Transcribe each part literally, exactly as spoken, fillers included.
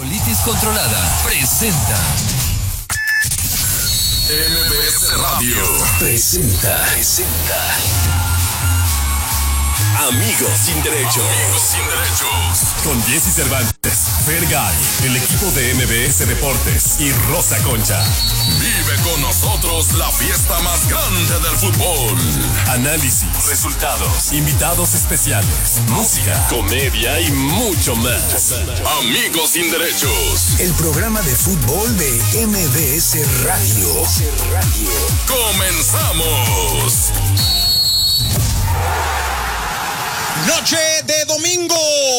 Colitis Controlada presenta. M B S Radio Presenta. Presenta. Amigos sin derechos. Amigos sin derechos. Con Jesse Cervantes, Fergay, el equipo de M B S Deportes y Rosa Concha. Vive con nosotros la fiesta más grande del fútbol. Análisis, resultados, invitados especiales, música, comedia y mucho más. Amigos sin derechos. El programa de fútbol de M B S Radio. Comenzamos. Noche de domingo.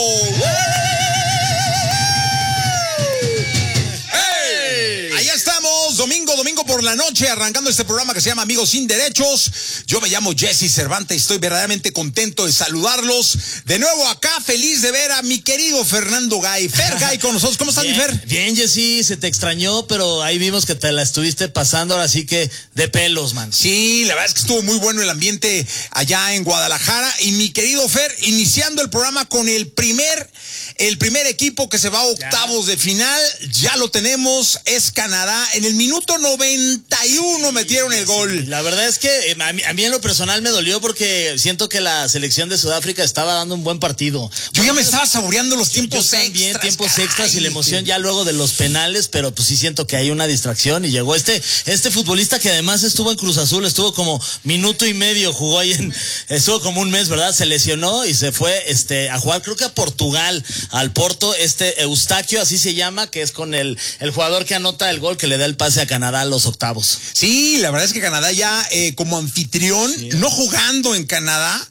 ¡Hey! Allá estamos, domingo, domingo por la noche, arrancando este programa que se llama Amigos sin Derechos. Yo me llamo Jesse Cervantes, estoy verdaderamente contento de saludarlos. De nuevo acá, feliz de ver a mi querido Fernando Gay. Fer Gay con nosotros, ¿cómo estás, bien, mi Fer? Bien, Jesse, se te extrañó, pero ahí vimos que te la estuviste pasando, ahora sí que de pelos, man. Sí, la verdad es que estuvo muy bueno el ambiente allá en Guadalajara. Y mi querido Fer, iniciando el programa con el primer, el primer equipo que se va a octavos ya de final, ya lo tenemos, es Canadá. En el minuto noventa y uno metieron el gol. La verdad es que eh, a, mí, a mí en lo personal me dolió porque siento que la selección de Sudáfrica estaba dando un buen partido. Yo ya me estaba saboreando los tiempos yo también, extras. tiempos caray. extras y la emoción ya luego de los penales, pero pues sí siento que hay una distracción y llegó este, este futbolista que además estuvo en Cruz Azul, estuvo como minuto y medio, jugó ahí en, estuvo como un mes, ¿verdad? Se lesionó y se fue este a jugar, creo que a Portugal, al Porto, este Eustaquio, así se llama, que es con el, el jugador que anota el gol que le da el pase a Canadá a los octavos. Sí, la verdad es que Canadá ya eh, como anfitrión, sí, no jugando en Canadá,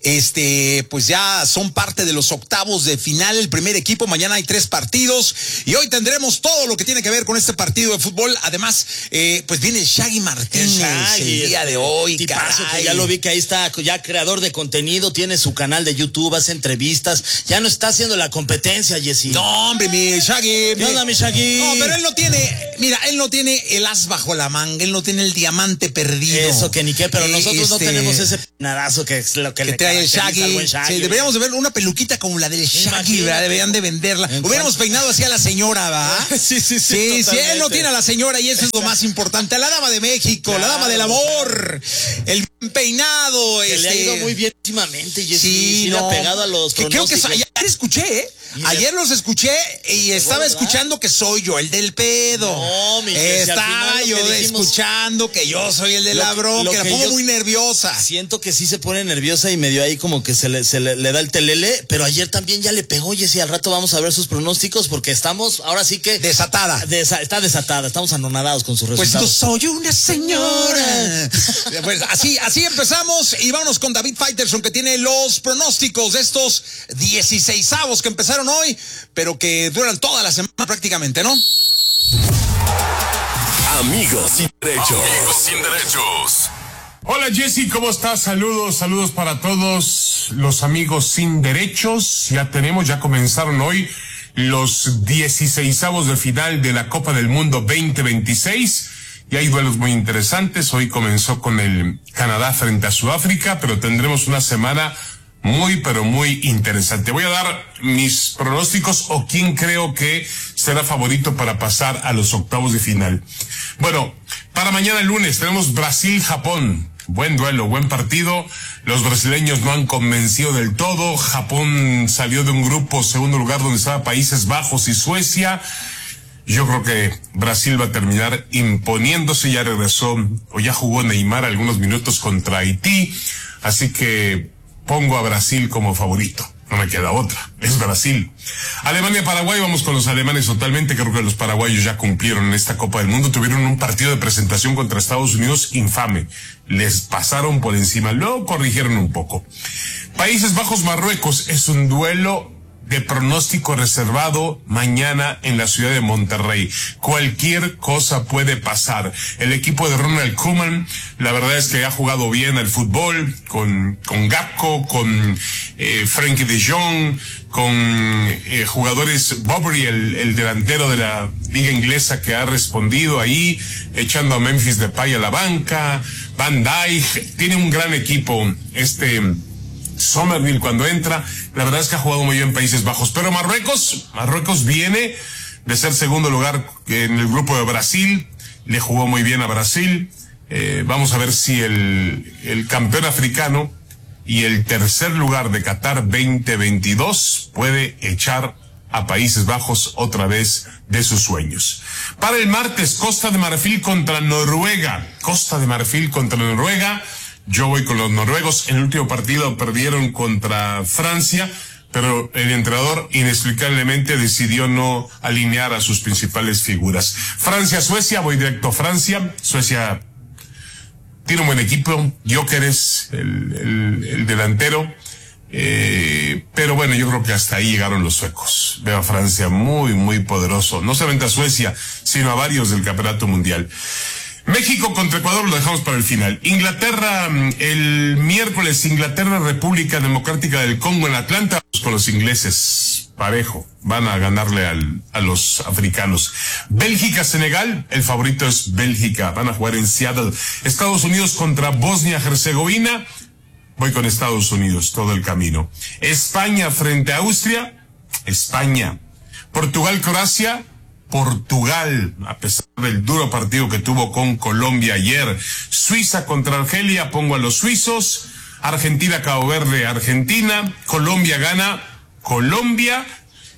este, pues ya son parte de los octavos de final, el primer equipo. Mañana hay tres partidos y hoy tendremos todo lo que tiene que ver con este partido de fútbol. Además, eh, pues viene Shaggy Martínez el, Shaggy, el día de hoy, tipazo, que ya lo vi que ahí está, ya creador de contenido, tiene su canal de YouTube, hace entrevistas, ya no está haciendo la competencia, Jesse. No, hombre, mi Shaggy. ¿Qué onda, mi Shaggy? No, pero él no tiene, mira, él no tiene el as bajo la manga, él no tiene el diamante perdido. Eso que ni qué, pero nosotros este, no tenemos ese nadazo que es lo que, que le trae el Shaggy. al buen Shaggy. Sí, deberíamos de ver una peluquita como la del Shaggy, ¿verdad? Deberían de venderla. Hubiéramos peinado así a la señora, ¿va? Sí, sí, sí. Sí, sí, él no tiene a la señora y eso es lo más importante. A la dama de México, claro, la dama del amor, el peinado. Que este... le ha ido muy bien últimamente, Jesse. Sí, sí, no. le ha pegado a los que creo que ayer escuché, ¿eh? Ayer los escuché y estaba ¿verdad? escuchando que soy yo el del pedo. No, mi Estaba yo dijimos, escuchando que yo soy el de la bronca, que la pongo muy nerviosa. Siento que sí se pone nerviosa y medio ahí como que se le, se le, le da el telele, pero ayer también ya le pegó, Jesse. Al rato vamos a ver sus pronósticos porque estamos, ahora sí que... Desatada. Desa, está desatada, estamos anonadados con sus resultados. Pues yo soy una señora. Pues así, así empezamos y vámonos con David Faitelson, que tiene los pronósticos de estos dieciseisavos que empezaron hoy, pero que duran toda la semana prácticamente, ¿no? Amigos sin derechos. Amigos sin derechos. Hola Jesse, ¿cómo estás? Saludos, saludos para todos los amigos sin derechos. Ya tenemos, ya comenzaron hoy los dieciseisavos de final de la Copa del Mundo veinte veintiséis. Y hay duelos muy interesantes. Hoy comenzó con el Canadá frente a Sudáfrica, pero tendremos una semana muy, pero muy interesante. Voy a dar mis pronósticos o quién creo que será favorito para pasar a los octavos de final. Bueno, para mañana el lunes tenemos Brasil-Japón. Buen duelo, buen partido. Los brasileños no han convencido del todo. Japón salió de un grupo segundo lugar donde estaba Países Bajos y Suecia. Yo creo que Brasil va a terminar imponiéndose. Ya regresó o ya jugó Neymar algunos minutos contra Haití. Así que pongo a Brasil como favorito. No me queda otra. Es Brasil. Alemania-Paraguay, vamos con los alemanes totalmente. Creo que los paraguayos ya cumplieron en esta Copa del Mundo. Tuvieron un partido de presentación contra Estados Unidos infame. Les pasaron por encima. Luego corrigieron un poco. Países Bajos-Marruecos es un duelo de pronóstico reservado mañana en la ciudad de Monterrey. Cualquier cosa puede pasar. El equipo de Ronald Koeman, la verdad es que ha jugado bien al fútbol, con, con Gakpo, con eh, Frenkie de Jong, con eh, jugadores, Bobry, el, el delantero de la liga inglesa, que ha respondido ahí, echando a Memphis Depay a la banca, Van Dijk. Tiene un gran equipo este Somerville cuando entra. La verdad es que ha jugado muy bien Países Bajos, pero Marruecos, Marruecos viene de ser segundo lugar en el grupo de Brasil. Le jugó muy bien a Brasil. Eh, vamos a ver si el, el campeón africano y el tercer lugar de Qatar veinte veintidós puede echar a Países Bajos otra vez de sus sueños. Para el martes, Costa de Marfil contra Noruega. Costa de Marfil contra Noruega. Yo voy con los noruegos. En el último partido perdieron contra Francia, pero el entrenador inexplicablemente decidió no alinear a sus principales figuras. Francia-Suecia, voy directo a Francia. Suecia tiene un buen equipo. Gyökeres, el, el, el delantero. Eh, pero bueno, yo creo que hasta ahí llegaron los suecos. Veo a Francia muy, muy poderoso. No solamente a Suecia, sino a varios del campeonato mundial. México contra Ecuador lo dejamos para el final. Inglaterra, el miércoles, Inglaterra, República Democrática del Congo en Atlanta, con los ingleses, parejo, van a ganarle al, a los africanos. Bélgica, Senegal, el favorito es Bélgica, van a jugar en Seattle. Estados Unidos contra Bosnia-Herzegovina, voy con Estados Unidos todo el camino. España frente a Austria, España. Portugal-Croacia, Portugal, a pesar del duro partido que tuvo con Colombia ayer. Suiza contra Argelia, pongo a los suizos. Argentina, Cabo Verde, Argentina. Colombia gana, Colombia.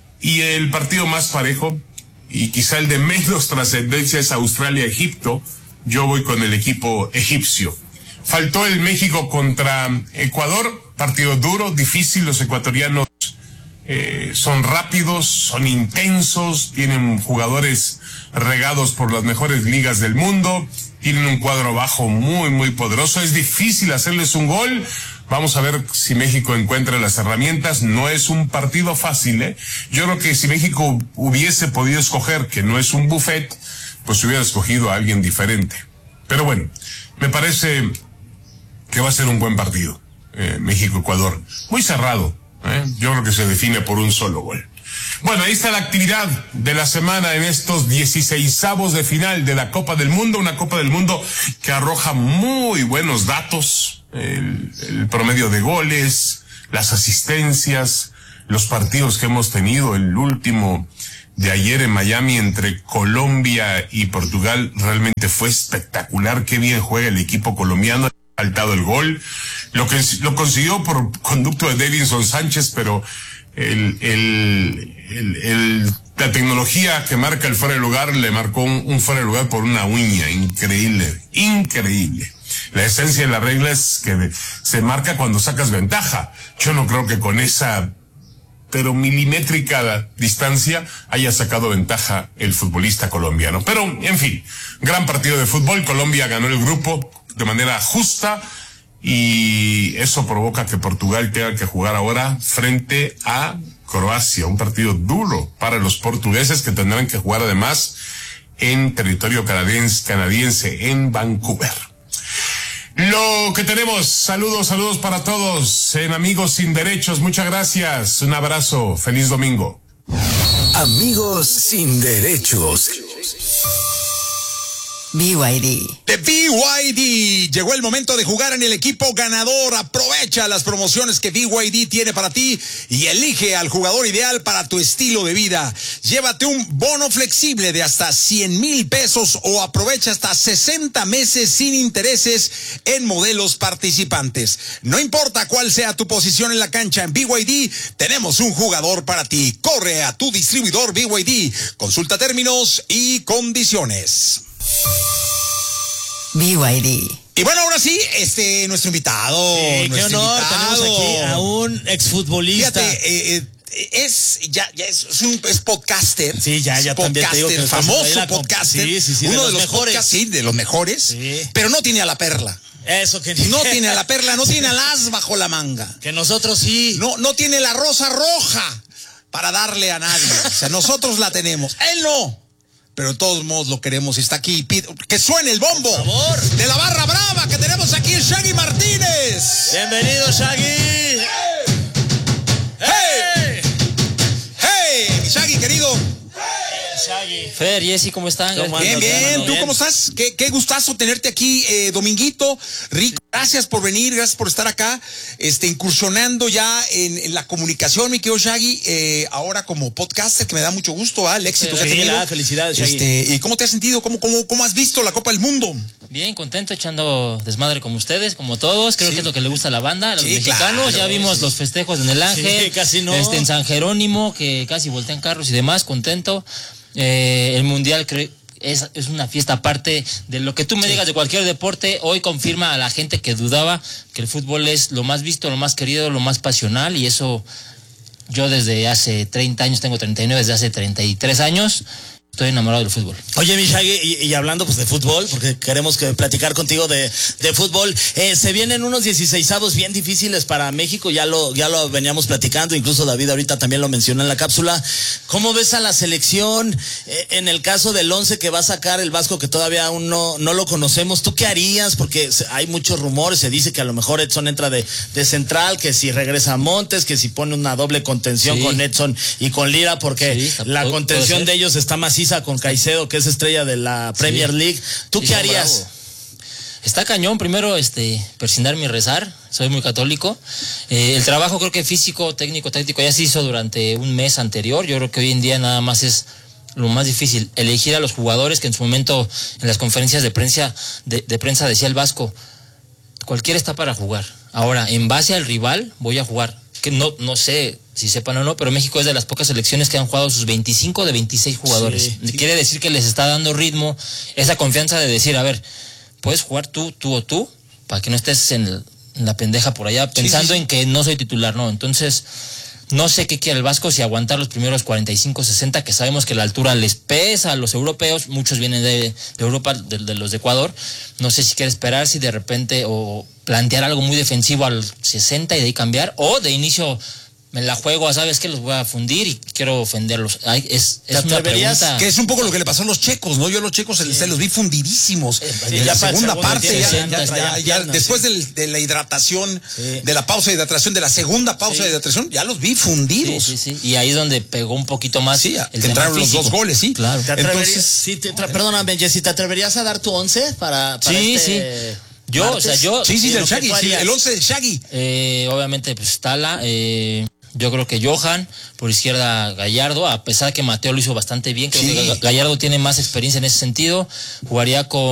Y el partido más parejo, y quizá el de menos trascendencia, es Australia-Egipto. Yo voy con el equipo egipcio. Faltó el México contra Ecuador, partido duro, difícil. Los ecuatorianos Eh, son rápidos, son intensos, tienen jugadores regados por las mejores ligas del mundo, tienen un cuadro bajo muy, muy poderoso. Es difícil hacerles un gol. Vamos a ver si México encuentra las herramientas. No es un partido fácil, ¿eh? Yo creo que si México hubiese podido escoger, que no es un buffet, pues hubiera escogido a alguien diferente. Pero bueno, me parece que va a ser un buen partido. Eh, México-Ecuador. Muy cerrado. ¿Eh? Yo creo que se define por un solo gol. Bueno, ahí está la actividad de la semana en estos dieciseisavos de final de la Copa del Mundo, una Copa del Mundo que arroja muy buenos datos, el, el promedio de goles, las asistencias, los partidos que hemos tenido, el último de ayer en Miami entre Colombia y Portugal realmente fue espectacular. Qué bien juega el equipo colombiano. Faltado el gol, lo que lo consiguió por conducto de Davinson Sánchez, pero el, el, el, el, la tecnología que marca el fuera de lugar le marcó un, un fuera de lugar por una uña. Increíble, increíble. La esencia de la regla es que se marca cuando sacas ventaja. Yo no creo que con esa pero milimétrica distancia haya sacado ventaja el futbolista colombiano. Pero, en fin, gran partido de fútbol. Colombia ganó el grupo de manera justa y eso provoca que Portugal tenga que jugar ahora frente a Croacia, un partido duro para los portugueses que tendrán que jugar además en territorio canadiense, canadiense en Vancouver. Lo que tenemos, saludos, saludos para todos en Amigos Sin Derechos, muchas gracias, un abrazo, feliz domingo. Amigos Sin Derechos. B Y D. De B Y D. Llegó el momento de jugar en el equipo ganador. Aprovecha las promociones que B Y D tiene para ti y elige al jugador ideal para tu estilo de vida. Llévate un bono flexible de hasta cien mil pesos o aprovecha hasta sesenta meses sin intereses en modelos participantes. No importa cuál sea tu posición en la cancha, en B Y D tenemos un jugador para ti. Corre a tu distribuidor B Y D. Consulta términos y condiciones. B Y D. Y bueno, ahora sí, este, nuestro invitado. Sí, nuestro qué honor, invitado. tenemos aquí a un exfutbolista. Fíjate, eh, eh, es, ya, ya es, es un es podcaster. Sí, ya, ya es también te digo que podcaster, estás ahí famoso la comp- podcaster. Sí, sí, sí, de uno los de los mejores. podcasts, sí, de los mejores. Sí. Pero no tiene a la perla. Eso que No tiene a la perla, no tiene al as bajo la manga. Que nosotros sí. No, no tiene la rosa roja para darle a nadie. O sea, nosotros la tenemos. Él no. Pero de todos modos lo queremos y está aquí. Que suene el bombo. Por favor. De la barra brava que tenemos aquí, el Shaggy Martínez. Bienvenido, Shaggy. ¡Hey! ¡Hey! Mi Shaggy, querido. Fer, Jessy, ¿cómo están? ¿Cómo Bien, andas, bien. hermano? ¿Tú Bien. cómo estás? Qué, qué gustazo tenerte aquí, eh, Dominguito. Rico, gracias por venir, gracias por estar acá, este, incursionando ya en, en la comunicación, mi querido Shaggy, eh, ahora como podcaster, que me da mucho gusto, ¿ah? El éxito Sí, que ha tenido. la felicidades, Shaggy. Este, ¿y cómo te has sentido? ¿Cómo, cómo, cómo has visto la Copa del Mundo? Bien, contento, echando desmadre como ustedes, como todos. Creo Sí. que es lo que le gusta a la banda, a los Sí, mexicanos. claro, Ya vimos sí. los festejos en el Ángel, Sí, casi no. este, en San Jerónimo, que casi voltean carros y demás, contento. Eh, el Mundial creo Es, es una fiesta aparte de lo que tú me sí. digas de cualquier deporte. Hoy confirma a la gente que dudaba que el fútbol es lo más visto, lo más querido, lo más pasional, y eso yo desde hace treinta años, tengo treinta y nueve, desde hace treinta y tres años estoy enamorado del fútbol. Oye, mi Shaggy, y, y hablando pues de fútbol, porque queremos que platicar contigo de, de fútbol, eh, se vienen unos dieciseisavos bien difíciles para México, ya lo, ya lo veníamos platicando, incluso David ahorita también lo mencionó en la cápsula. ¿Cómo ves a la selección eh, en el caso del once que va a sacar el Vasco, que todavía aún no, no lo conocemos? ¿Tú qué harías? Porque hay muchos rumores, se dice que a lo mejor Edson entra de, de central, que si regresa a Montes, que si pone una doble contención sí. con Edson y con Lira, porque sí, la contención de ellos está maciza con Caicedo, que es estrella de la Premier sí. League. ¿Tú sí, qué harías? Bravo. Está cañón. Primero, este, persignarme y rezar. Soy muy católico. Eh, el trabajo creo que físico, técnico, táctico ya se hizo durante un mes anterior. Yo creo que hoy en día nada más es lo más difícil, elegir a los jugadores, que en su momento en las conferencias de prensa, de, de prensa decía el Vasco, cualquiera está para jugar. Ahora, en base al rival, voy a jugar. Que no, no sé si sepan o no, pero México es de las pocas selecciones que han jugado sus veinticinco de veintiséis jugadores. Sí, sí. Quiere decir que les está dando ritmo, esa confianza de decir, a ver, puedes jugar tú, tú o tú, para que no estés en, el, en la pendeja por allá pensando sí, sí, sí. en que no soy titular, no. Entonces, no sé qué quiere el Vasco, si aguantar los primeros cuarenta y cinco, sesenta, que sabemos que la altura les pesa a los europeos, muchos vienen de, de Europa, de, de los de Ecuador. No sé si quiere esperar, si de repente, o plantear algo muy defensivo al sesenta y de ahí cambiar, o de inicio me la juego, ¿sabes qué? Los voy a fundir y quiero ofenderlos. Ay, es es una pregunta. Que es un poco lo que le pasó a los checos, ¿no? Yo a los checos sí. se los vi fundidísimos. Eh, en la segunda parte, ya, ya, ya, ya, después sí. del, de la hidratación, sí. de la pausa de hidratación, de la segunda pausa sí. de hidratación, ya los vi fundidos. Sí, sí, sí. Y ahí es donde pegó un poquito más. Sí, el que entraron físico. Los dos goles, sí. Claro. ¿Te Entonces, sí, te perdóname, Jessy, ¿te atreverías a dar tu once para, para sí, este... sí. Yo, martes? o sea, yo... Sí, sí, del Shaggy, sí, el once del Shaggy. Eh, obviamente, pues, Tala, eh... yo creo que Johan, por izquierda Gallardo, a pesar que Mateo lo hizo bastante bien, creo sí. que Gallardo tiene más experiencia en ese sentido. Jugaría con